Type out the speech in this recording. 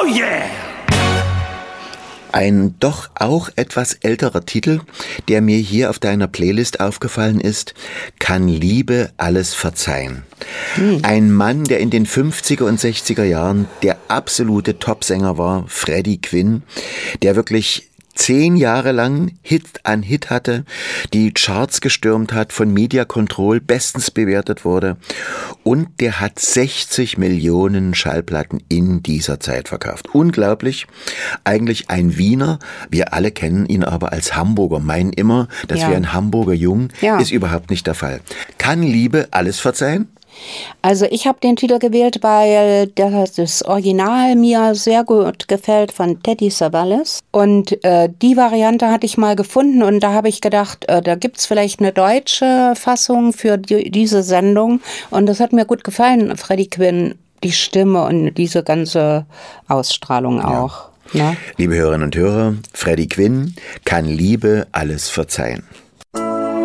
Oh yeah! Ein doch auch etwas älterer Titel, der mir hier auf deiner Playlist aufgefallen ist, Kann Liebe alles verzeihen? Ein Mann, der in den 50er und 60er Jahren der absolute Topsänger war, Freddie Quinn, der wirklich 10 Jahre lang Hit an Hit hatte, die Charts gestürmt hat, von Media Control bestens bewertet wurde, und der hat 60 Millionen Schallplatten in dieser Zeit verkauft. Unglaublich, eigentlich ein Wiener, wir alle kennen ihn aber als Hamburger, meinen immer, das wäre ein Hamburger Jung, ist überhaupt nicht der Fall. Kann Liebe alles verzeihen? Also ich habe den Titel gewählt, weil das Original mir sehr gut gefällt von Teddy Savalas. Und die Variante hatte ich mal gefunden und da habe ich gedacht, da gibt's vielleicht eine deutsche Fassung für diese Sendung. Und das hat mir gut gefallen, Freddie Quinn, die Stimme und diese ganze Ausstrahlung auch. Ne? Liebe Hörerinnen und Hörer, Freddie Quinn, Kann Liebe alles verzeihen?